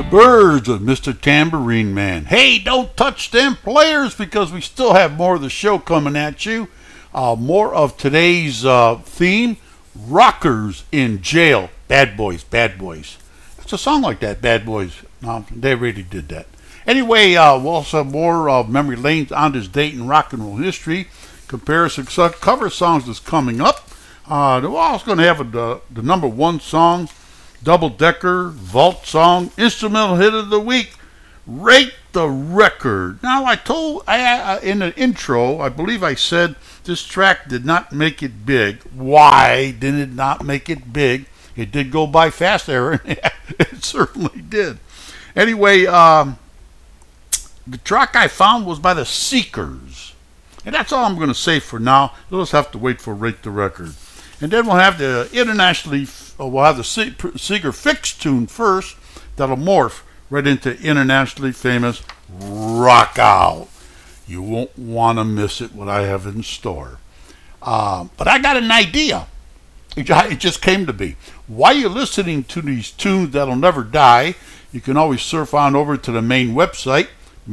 The Byrds of Mr. Tambourine Man. Hey, don't touch them players because we still have more of the show coming at you. More of today's theme, Rockers in Jail. Bad Boys, Bad Boys. It's a song like that, Bad Boys. No, they really did that. Anyway, we'll also have more memory lanes on this date in rock and roll history. Comparison cover songs is coming up. We're also going to have the number one song, Double Decker, Vault Song, Instrumental Hit of the Week, Rate the Record. Now, I told in the intro, I believe I said this track did not make it big. Why did it not make it big? It did go by fast, Aaron. It certainly did. Anyway, the track I found was by the Seekers. And that's all I'm going to say for now. You'll just have to wait for Rate the Record. And then we'll have the Seeger Fix tune first. That'll morph right into internationally famous Rock Out. You won't want to miss it, what I have in store. But I got an idea. It just came to me. While you're listening to these tunes that'll never die, you can always surf on over to the main website,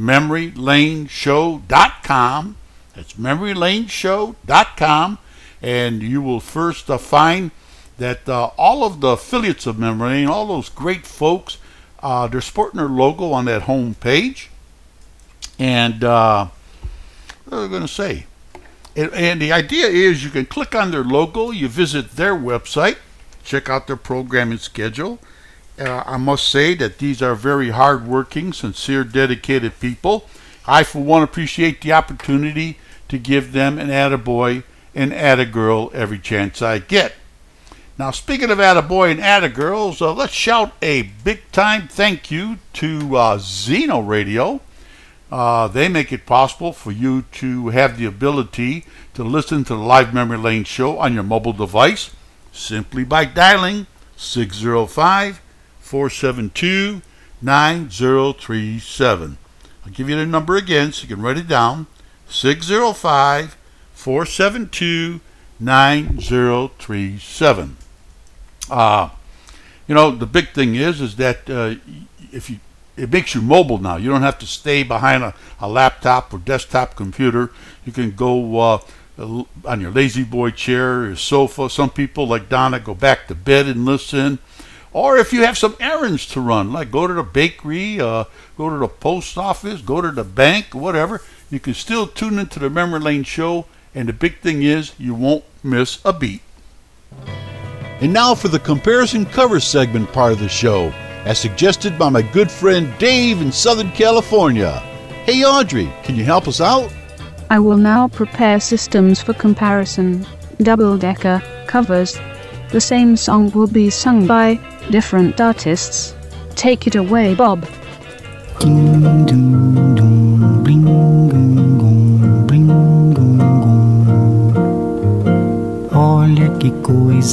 memorylaneshow.com. That's memorylaneshow.com. And you will first find that all of the affiliates of Memory Lane, all those great folks, they're sporting their logo on that home page. And what was I going to say? And the idea is you can click on their logo, you visit their website, check out their programming schedule. I must say that these are very hardworking, sincere, dedicated people. I, for one, appreciate the opportunity to give them an attaboy and attagirl every chance I get. Now, speaking of attaboy and attagirls, let's shout a big-time thank you to Zeno Radio. They make it possible for you to have the ability to listen to the Live Memory Lane show on your mobile device simply by dialing 605-472-9037. I'll give you the number again so you can write it down. 605-472-9037. The big thing is that it makes you mobile now. You don't have to stay behind a laptop or desktop computer. You can go on your lazy boy chair, your sofa. Some people like Donna go back to bed and listen. Or if you have some errands to run, like go to the bakery, go to the post office, go to the bank, whatever, you can still tune into the Memory Lane show. And the big thing is you won't miss a beat. And now for the comparison cover segment part of the show, as suggested by my good friend Dave in Southern California. Hey Audrey, can you help us out? I will now prepare systems for comparison, double-decker covers. The same song will be sung by different artists. Take it away, Bob. Olha que coisa